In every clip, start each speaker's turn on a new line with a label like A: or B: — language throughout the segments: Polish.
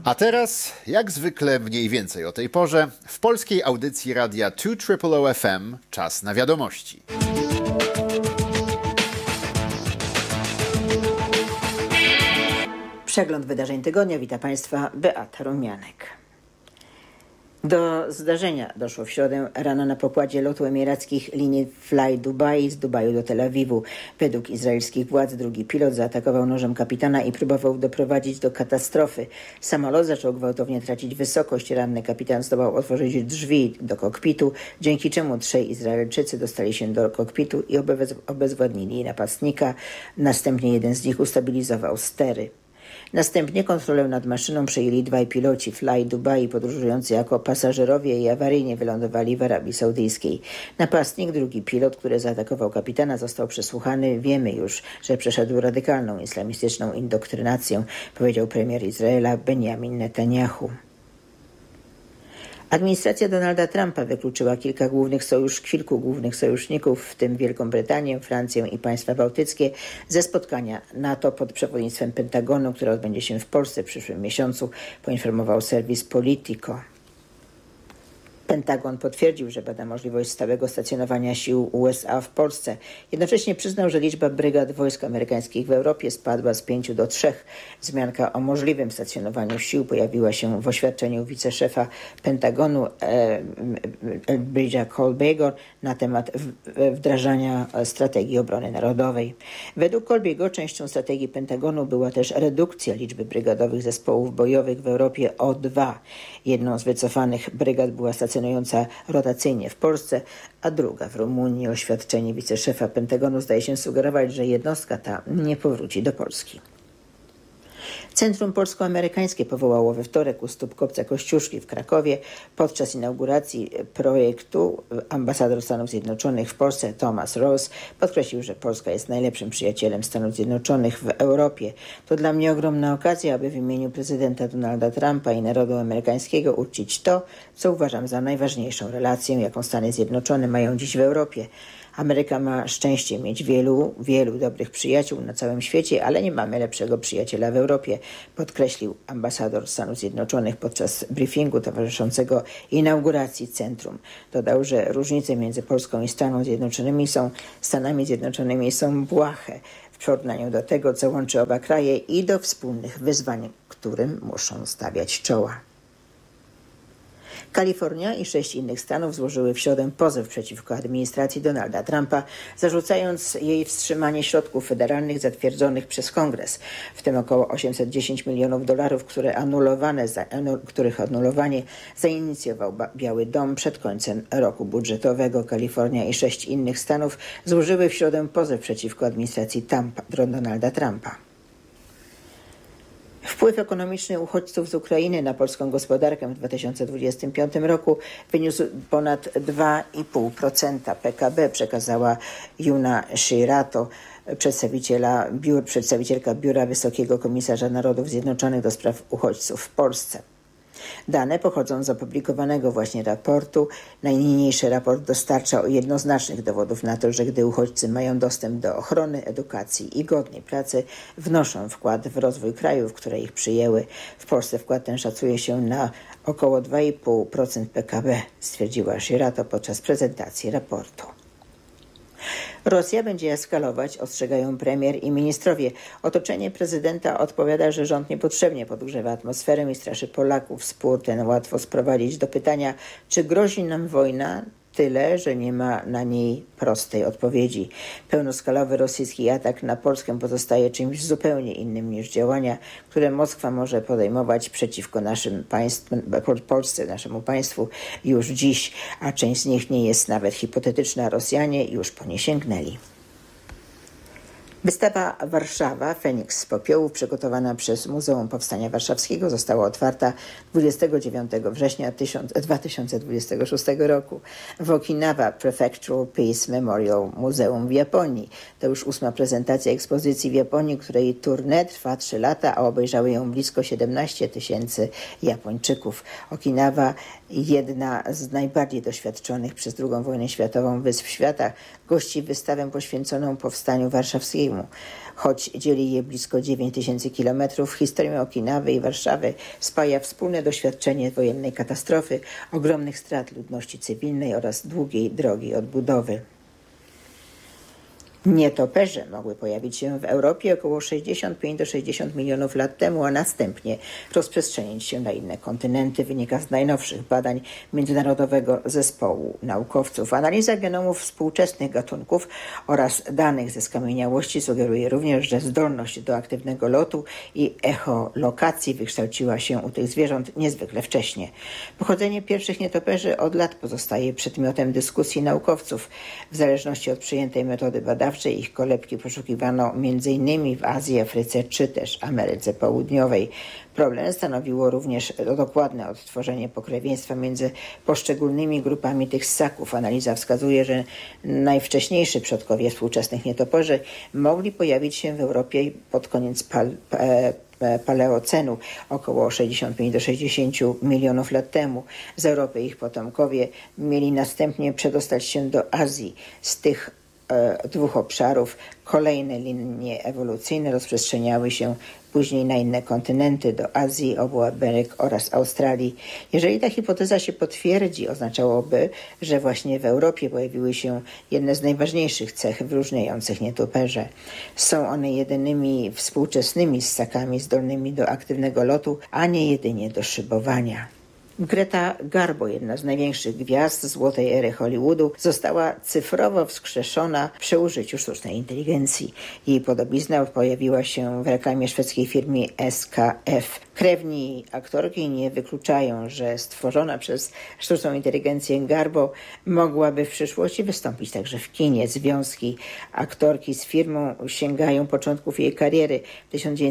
A: A teraz, jak zwykle mniej więcej o tej porze, w polskiej audycji radia 2 FM czas na wiadomości.
B: Przegląd wydarzeń tygodnia. Witam Państwa, Beata Rumianek. Do zdarzenia doszło w środę rano na pokładzie lotu emirackich linii Fly Dubai z Dubaju do Tel Awiwu. Według izraelskich władz drugi pilot zaatakował nożem kapitana i próbował doprowadzić do katastrofy. Samolot zaczął gwałtownie tracić wysokość. Ranny kapitan zdołał otworzyć drzwi do kokpitu, dzięki czemu trzej Izraelczycy dostali się do kokpitu i obezwładnili napastnika. Następnie jeden z nich ustabilizował stery. Następnie kontrolę nad maszyną przejęli dwaj piloci Fly Dubai podróżujący jako pasażerowie i awaryjnie wylądowali w Arabii Saudyjskiej. Napastnik, drugi pilot, który zaatakował kapitana, został przesłuchany. Wiemy już, że przeszedł radykalną islamistyczną indoktrynację, powiedział premier Izraela Benjamin Netanyahu. Administracja Donalda Trumpa wykluczyła kilku głównych sojuszników, w tym Wielką Brytanię, Francję i państwa bałtyckie, ze spotkania NATO pod przewodnictwem Pentagonu, które odbędzie się w Polsce w przyszłym miesiącu, poinformował serwis Politico. Pentagon potwierdził, że bada możliwość stałego stacjonowania sił USA w Polsce. Jednocześnie przyznał, że liczba brygad wojsk amerykańskich w Europie spadła z 5 do 3. Wzmianka o możliwym stacjonowaniu sił pojawiła się w oświadczeniu wiceszefa Pentagonu Elbridge'a Colbego na temat wdrażania strategii obrony narodowej. Według Colbego częścią strategii Pentagonu była też redukcja liczby brygadowych zespołów bojowych w Europie o 2. Jedną z wycofanych brygad była stacjonująca rotacyjnie w Polsce, a druga w Rumunii. Oświadczenie wiceszefa Pentagonu zdaje się sugerować, że jednostka ta nie powróci do Polski. Centrum Polsko-Amerykańskie powołało we wtorek u stóp kopca Kościuszki w Krakowie. Podczas inauguracji projektu ambasador Stanów Zjednoczonych w Polsce Thomas Ross podkreślił, że Polska jest najlepszym przyjacielem Stanów Zjednoczonych w Europie. To dla mnie ogromna okazja, aby w imieniu prezydenta Donalda Trumpa i narodu amerykańskiego uczcić to, co uważam za najważniejszą relację, jaką Stany Zjednoczone mają dziś w Europie. Ameryka ma szczęście mieć wielu dobrych przyjaciół na całym świecie, ale nie mamy lepszego przyjaciela w Europie, podkreślił ambasador Stanów Zjednoczonych podczas briefingu towarzyszącego inauguracji centrum. Dodał, że różnice między Polską i Stanami Zjednoczonymi są błahe w porównaniu do tego, co łączy oba kraje i do wspólnych wyzwań, którym muszą stawiać czoła. Kalifornia i 6 innych stanów złożyły w środę pozew przeciwko administracji Donalda Trumpa, zarzucając jej wstrzymanie środków federalnych zatwierdzonych przez Kongres, w tym około $810 milionów, których anulowanie zainicjował Biały Dom przed końcem roku budżetowego. Kalifornia i 6 innych stanów złożyły w środę pozew przeciwko administracji Donalda Trumpa. Wpływ ekonomiczny uchodźców z Ukrainy na polską gospodarkę w 2025 roku wyniósł ponad 2,5% PKB, przekazała Juna Shirato, przedstawicielka Biura Wysokiego Komisarza Narodów Zjednoczonych do spraw uchodźców w Polsce. Dane pochodzą z opublikowanego właśnie raportu. Najniniejszy raport dostarcza jednoznacznych dowodów na to, że gdy uchodźcy mają dostęp do ochrony, edukacji i godnej pracy, wnoszą wkład w rozwój krajów, które ich przyjęły. W Polsce wkład ten szacuje się na około 2,5% PKB, stwierdziła Shirato podczas prezentacji raportu. Rosja będzie eskalować, ostrzegają premier i ministrowie. Otoczenie prezydenta odpowiada, że rząd niepotrzebnie podgrzewa atmosferę i straszy Polaków. Spór ten łatwo sprowadzić do pytania, czy grozi nam wojna, tyle, że nie ma na niej prostej odpowiedzi. Pełnoskalowy rosyjski atak na Polskę pozostaje czymś zupełnie innym niż działania, które Moskwa może podejmować przeciwko Polsce, naszemu państwu już dziś, a część z nich nie jest nawet hipotetyczna. Rosjanie już po nie sięgnęli. Wystawa Warszawa Feniks z popiołów, przygotowana przez Muzeum Powstania Warszawskiego, została otwarta 29 września 2026 roku w Okinawa Prefectural Peace Memorial Muzeum w Japonii. To już 8. prezentacja ekspozycji w Japonii, której tournée trwa 3 lata, a obejrzały ją blisko 17 000 Japończyków. Okinawa Jedna z najbardziej doświadczonych przez II wojnę światową wysp świata, gości wystawę poświęconą powstaniu warszawskiemu. Choć dzieli je blisko 9000 kilometrów, historię Okinawy i Warszawy spaja wspólne doświadczenie wojennej katastrofy, ogromnych strat ludności cywilnej oraz długiej drogi odbudowy. Nietoperze mogły pojawić się w Europie około 65 do 60 milionów lat temu, a następnie rozprzestrzenić się na inne kontynenty, wynika z najnowszych badań Międzynarodowego Zespołu Naukowców. Analiza genomów współczesnych gatunków oraz danych ze skamieniałości sugeruje również, że zdolność do aktywnego lotu i echolokacji wykształciła się u tych zwierząt niezwykle wcześnie. Pochodzenie pierwszych nietoperzy od lat pozostaje przedmiotem dyskusji naukowców. W zależności od przyjętej metody badawczej ich kolebki poszukiwano m.in. w Azji, Afryce czy też Ameryce Południowej. Problem stanowiło również dokładne odtworzenie pokrewieństwa między poszczególnymi grupami tych ssaków. Analiza wskazuje, że najwcześniejsi przodkowie współczesnych nietoperzy mogli pojawić się w Europie pod koniec Paleocenu, około 65 do 60 milionów lat temu. Z Europy ich potomkowie mieli następnie przedostać się do Azji. Z tych dwóch obszarów kolejne linie ewolucyjne rozprzestrzeniały się później na inne kontynenty, do Azji, obu Ameryk oraz Australii. Jeżeli ta hipoteza się potwierdzi, oznaczałoby, że właśnie w Europie pojawiły się jedne z najważniejszych cech wyróżniających nietoperze. Są one jedynymi współczesnymi ssakami zdolnymi do aktywnego lotu, a nie jedynie do szybowania. Greta Garbo, jedna z największych gwiazd złotej ery Hollywoodu, została cyfrowo wskrzeszona przy użyciu sztucznej inteligencji. Jej podobizna pojawiła się w reklamie szwedzkiej firmy SKF. Krewni aktorki nie wykluczają, że stworzona przez sztuczną inteligencję Garbo mogłaby w przyszłości wystąpić także w kinie. Związki aktorki z firmą sięgają początków jej kariery. W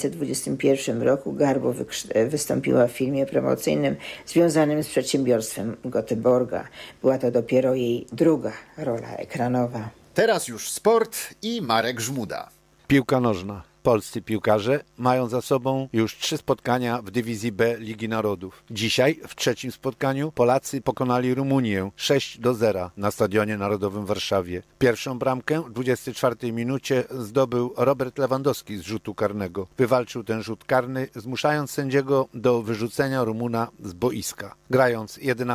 B: 1921 roku Garbo wystąpiła w filmie promocyjnym związanym z przedsiębiorstwem Göteborga. Była to dopiero jej druga rola ekranowa.
A: Teraz już sport i Marek Żmuda.
C: Piłka nożna. Polscy piłkarze mają za sobą już 3 spotkania w dywizji B Ligi Narodów. Dzisiaj w trzecim spotkaniu Polacy pokonali Rumunię 6-0 na Stadionie Narodowym w Warszawie. Pierwszą bramkę w 24 minucie zdobył Robert Lewandowski z rzutu karnego. Wywalczył ten rzut karny, zmuszając sędziego do wyrzucenia Rumuna z boiska. Grając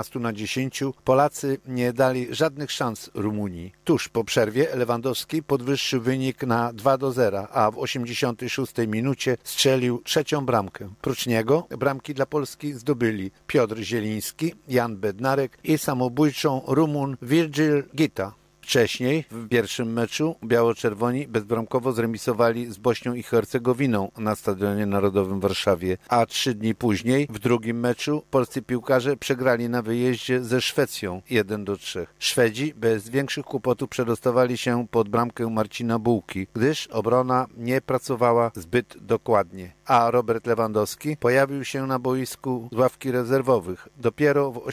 C: 11-10, Polacy nie dali żadnych szans Rumunii. Tuż po przerwie Lewandowski podwyższył wynik na 2-0, a w 86 minucie strzelił trzecią bramkę. Prócz niego bramki dla Polski zdobyli Piotr Zieliński, Jan Bednarek i samobójczą Rumun Virgil Gita. Wcześniej w pierwszym meczu biało-czerwoni bezbramkowo zremisowali z Bośnią i Hercegowiną na Stadionie Narodowym w Warszawie, a 3 dni później w drugim meczu polscy piłkarze przegrali na wyjeździe ze Szwecją 1-3. Szwedzi bez większych kłopotów przedostawali się pod bramkę Marcina Bułki, gdyż obrona nie pracowała zbyt dokładnie, a Robert Lewandowski pojawił się na boisku z ławki rezerwowych dopiero w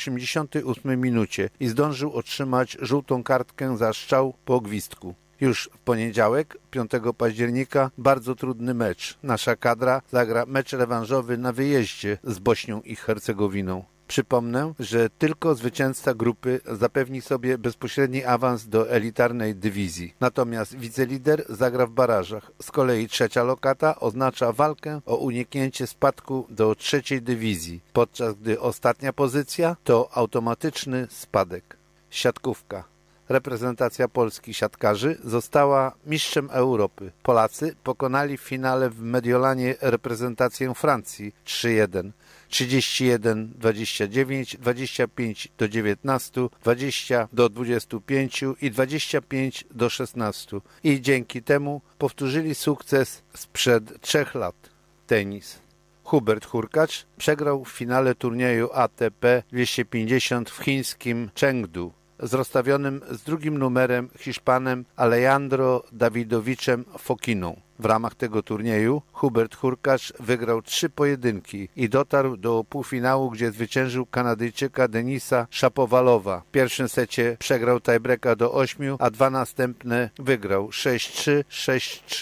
C: 88 minucie i zdążył otrzymać żółtą kartkę za strzał po gwizdku. Już w poniedziałek, 5 października, bardzo trudny mecz. Nasza kadra zagra mecz rewanżowy na wyjeździe z Bośnią i Hercegowiną. Przypomnę, że tylko zwycięzca grupy zapewni sobie bezpośredni awans do elitarnej dywizji. Natomiast wicelider zagra w barażach. Z kolei trzecia lokata oznacza walkę o uniknięcie spadku do trzeciej dywizji, podczas gdy ostatnia pozycja to automatyczny spadek. Siatkówka. Reprezentacja Polski siatkarzy została mistrzem Europy. Polacy pokonali w finale w Mediolanie reprezentację Francji 3-1. 31-29, 25-19, 20-25 i 25-16. I dzięki temu powtórzyli sukces sprzed 3 lat. Tenis. Hubert Hurkacz przegrał w finale turnieju ATP 250 w chińskim Chengdu z rozstawionym z drugim numerem Hiszpanem Alejandro Dawidowiczem Fokiną. W ramach tego turnieju Hubert Hurkacz wygrał 3 pojedynki i dotarł do półfinału, gdzie zwyciężył Kanadyjczyka Denisa Szapowalowa. W pierwszym secie przegrał tiebreaka do 8, a 2 następne wygrał 6-3, 6-3.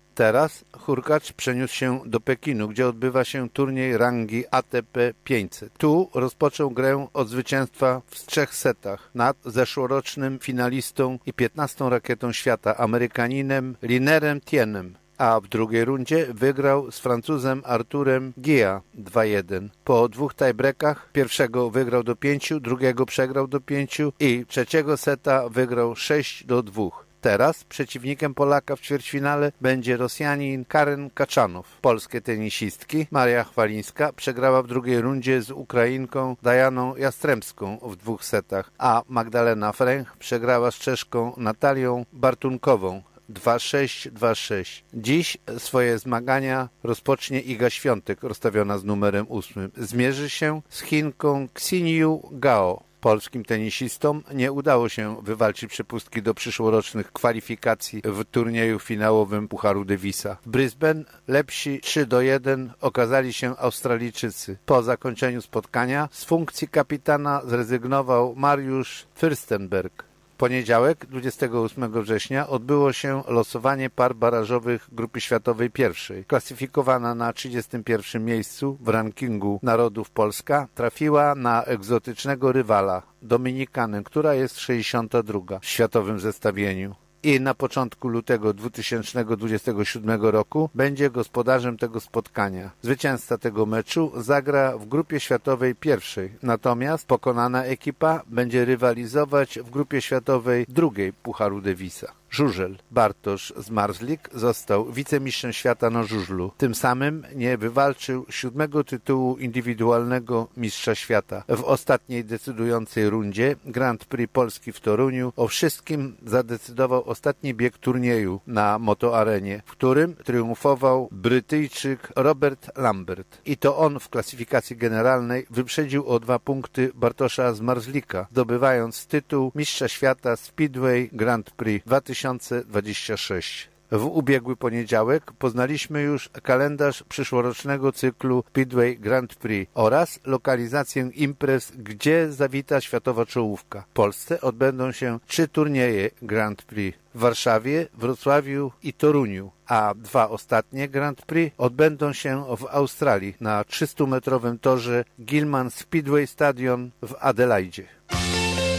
C: Teraz hurkacz przeniósł się do Pekinu, gdzie odbywa się turniej rangi ATP 500. Tu rozpoczął grę od zwycięstwa w 3 setach nad zeszłorocznym finalistą i 15. rakietą świata, Amerykaninem Linerem Tienem, a w drugiej rundzie wygrał z Francuzem Arturem Gia 2-1. Po 2 tiebreakach pierwszego wygrał do 5, drugiego przegrał do 5 i trzeciego seta wygrał 6-2. Teraz przeciwnikiem Polaka w ćwierćfinale będzie Rosjanin Karen Kaczanow. Polskie tenisistki Maria Chwalińska przegrała w drugiej rundzie z Ukrainką Dajaną Jastrzębską w 2 setach, a Magdalena Fręch przegrała z Czeszką Natalią Bartunkową 2-6, 2-6. Dziś swoje zmagania rozpocznie Iga Świątek, rozstawiona z numerem 8. Zmierzy się z Chinką Xinyu Gao. Polskim tenisistom nie udało się wywalczyć przepustki do przyszłorocznych kwalifikacji w turnieju finałowym Pucharu Davisa. W Brisbane lepsi 3-1 okazali się Australijczycy. Po zakończeniu spotkania z funkcji kapitana zrezygnował Mariusz Fürstenberg. W poniedziałek, 28 września, odbyło się losowanie par barażowych Grupy Światowej pierwszej. Klasyfikowana na 31 miejscu w rankingu narodów Polska trafiła na egzotycznego rywala, Dominikanę, która jest 62 w światowym zestawieniu. I na początku lutego 2027 roku będzie gospodarzem tego spotkania. Zwycięzca tego meczu zagra w Grupie Światowej pierwszej, natomiast pokonana ekipa będzie rywalizować w Grupie Światowej drugiej Pucharu Davisa. Żużel. Bartosz Zmarzlik został wicemistrzem świata na żużlu. Tym samym nie wywalczył 7. tytułu indywidualnego mistrza świata. W ostatniej decydującej rundzie Grand Prix Polski w Toruniu o wszystkim zadecydował ostatni bieg turnieju na motoarenie, w którym triumfował Brytyjczyk Robert Lambert. I to on w klasyfikacji generalnej wyprzedził o 2 punkty Bartosza Zmarzlika, zdobywając tytuł mistrza świata Speedway Grand Prix 2026. W ubiegły poniedziałek poznaliśmy już kalendarz przyszłorocznego cyklu Speedway Grand Prix oraz lokalizację imprez, gdzie zawita światowa czołówka. W Polsce odbędą się 3 turnieje Grand Prix w Warszawie, Wrocławiu i Toruniu, a 2 ostatnie Grand Prix odbędą się w Australii na 300-metrowym torze Gillman Speedway Stadion w Adelaidzie.